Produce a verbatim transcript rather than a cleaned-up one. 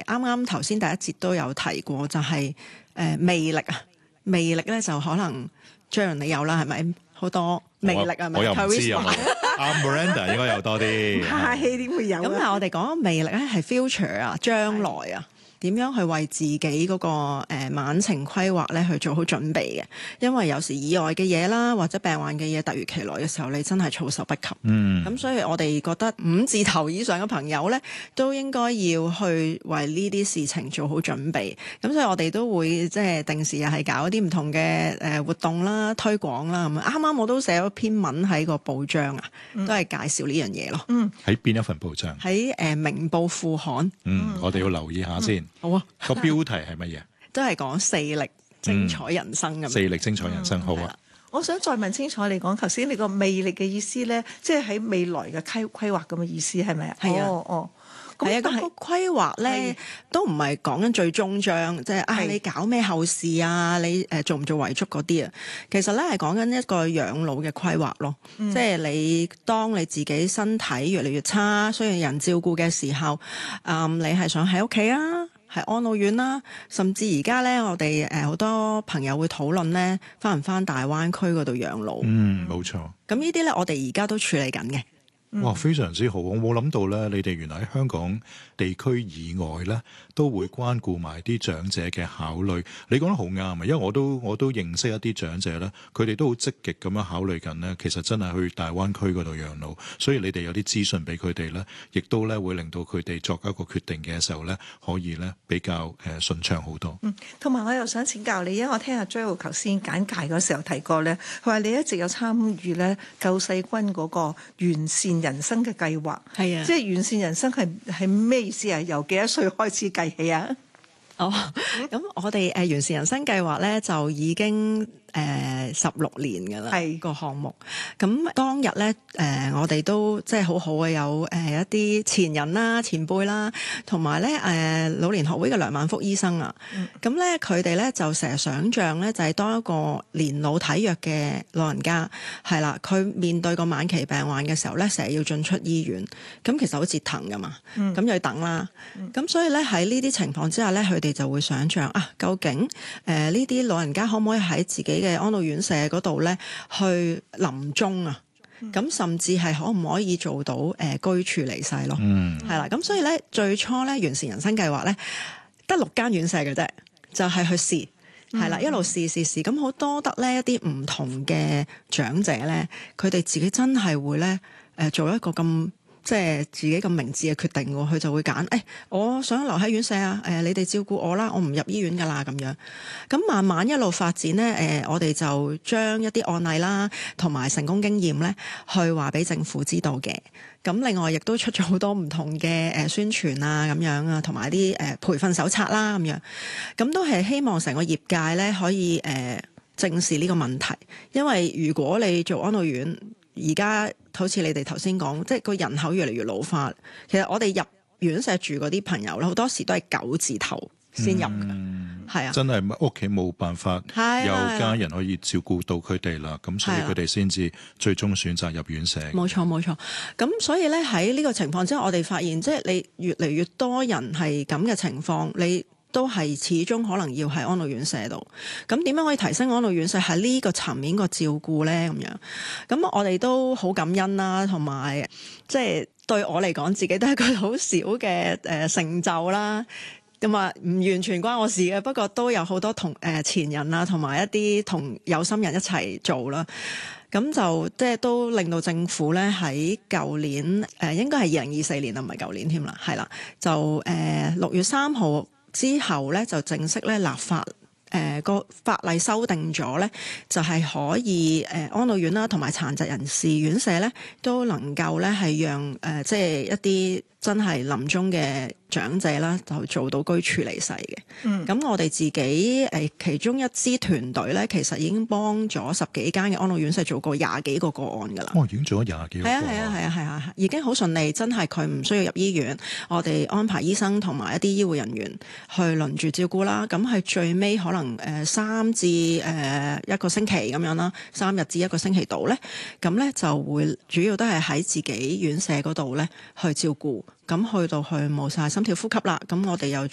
啱啱頭先第一節都有提過，就係、是、誒、呃、魅力啊，魅力咧就可能張你有啦，係咪好多魅力係咪？ 我又唔知啊，阿 Miranda 應該有多啲。 係點會有？ 咁但係我哋講魅力咧係 future 啊，將來啊。點樣去為自己嗰、那個誒、呃、晚程規劃咧去做好準備嘅？因為有時意外嘅嘢啦，或者病患嘅嘢突如其來嘅時候，你真係措手不及。嗯，咁所以我哋覺得五字頭以上嘅朋友咧，都應該要去為呢啲事情做好準備。咁所以我哋都會即係定時又係搞一啲唔同嘅誒活動啦、推廣啦咁。啱啱我都寫咗篇文喺個報章啊，嗯、都係介紹呢樣嘢咯。嗯， 喺邊一份報章？ 喺誒、呃、明報副刊。 嗯，嗯我哋要留意下先。嗯好啊， 個標題係乜嘢？ 都係講四力精彩人生咁、嗯。 四力精彩人生，好啊！ 我想再問清楚你講，頭先你個魅力嘅意思咧，即係喺未來嘅規規劃咁嘅意思係咪啊？ 係啊， 哦哦， 係啊，咁個規劃咧都唔係講緊最終章，即係啊你搞咩後事啊，你誒做唔做遺囑嗰啲啊？其實咧係講緊一個養老嘅規劃咯，嗯、即係你當你自己身體越嚟越差，需要人照顧嘅時候，嗯，你係想喺屋企啊？係安老院啦，甚至而家咧，我哋誒好多朋友會討論咧，翻唔翻大灣區嗰度養老？ 嗯，冇錯。 咁呢啲咧，我哋而家都處理緊嘅。 哇，非常之好！我冇諗到咧，你哋原來喺香港地區以外咧，都會關顧埋啲長者嘅考慮。你講得好啱啊！因為我都我都認識一啲長者咧，佢哋都好積極咁樣考慮緊咧。其實真係去大灣區嗰度養老，所以你哋有啲資訊俾佢哋咧，亦都咧會令到佢哋作一個決定嘅時候咧，可以咧比較誒順暢好多。 嗯，同埋我又想請教你，因為我聽阿 Joel 頭先簡介嗰時候提過咧，佢話你一直有參與咧救世軍嗰個完善人生嘅計劃，係啊，即係完善人生係係咩意思啊？由幾多歲開始計起啊？ 哦，咁我哋誒完善人生計劃咧就已經誒十六年㗎啦，係個項目。咁當日咧誒、呃、我哋都即係好好嘅，有誒、呃、一啲前人啦、前輩啦，同埋咧誒老年學會嘅梁萬福醫生啊。咁咧佢哋咧就成日想像咧就係、是、當一個年老體弱嘅老人家係啦，佢面對個晚期病患嘅時候咧，成日要進出醫院，咁其實好折騰㗎嘛。咁又要等啦。咁、嗯、所以咧喺呢啲情況之下咧，佢哋就會想像啊，究竟誒呢啲老人家可唔可以喺自己嘅安老院舍嗰度咧去臨終啊？咁、嗯、甚至係可唔可以做到誒、呃、居處離世咯？嗯，係啦。咁所以咧，最初咧完善人生計劃咧得六間院舍嘅啫，就係、是、去試係啦、嗯，一路試試試。咁好多得咧一啲唔同嘅長者咧，佢哋自己真係會咧誒、呃、做一個咁。即係自己咁明智嘅決定，佢就會揀誒、哎，我想留喺院舍啊！誒、呃，你哋照顧我啦，我唔入醫院㗎啦咁樣。咁慢慢一路發展咧，誒、呃，我哋就將一啲案例啦，同埋成功經驗咧，去話俾政府知道嘅。咁另外亦都出咗好多唔同嘅誒宣傳啊，咁樣啊，同埋啲誒培訓手冊啦，咁樣。咁都係希望成個業界咧可以誒、呃、正視呢個問題，因為如果你做安老院，而家好似你哋頭先講，即係個人口越嚟越老化。其實我哋入院舍住嗰啲朋友咧，好多時都係九字頭先入嘅，係、嗯、啊， 真係屋企冇辦法有家人可以照顧到佢哋啦，咁、啊、所以佢哋先至最終選擇入院舍。冇錯冇錯，咁所以咧喺呢個情況之下，我哋發現即係你越嚟越多人係咁嘅情況，你都係始終可能要喺安老院舍度，咁點樣可以提升安老院舍喺呢個層面個照顧咧？咁樣，咁我哋都好感恩啦，同埋即係對我嚟講，自己都係一個好少嘅誒成就啦。咁啊，唔完全關我事嘅，不過都有好多同誒前人啊，同埋一啲同有心人一齊做啦。咁就即係都令到政府咧喺舊年誒、呃，應該係二零二四年啊，唔係舊年添啦，係啦，就誒六、呃、月三號。之後咧就正式咧立法，誒、呃、個法例修訂咗咧，就係、是、可以誒、呃、安老院啦，同埋殘疾人士院舍咧都能夠咧係讓誒、呃、即係一啲真係臨終嘅長者啦，就做到居處離世嘅。嗯，咁我哋自己誒、呃、其中一支團隊咧，其實已經幫咗十幾間嘅安老院舍做過廿幾個個案㗎啦。 哦，已經做咗廿幾個個案。係啊係啊係啊係啊，已經好順利，真係佢唔需要入醫院，我哋安排醫生同埋一啲醫護人員去輪住照顧啦。咁係最尾可能誒、呃、三至誒、呃、一個星期咁樣啦，三日至一個星期度咧，咁咧就會主要都係喺自己院舍嗰度咧去照顧。咁去到去冇晒心跳呼吸啦，咁我哋又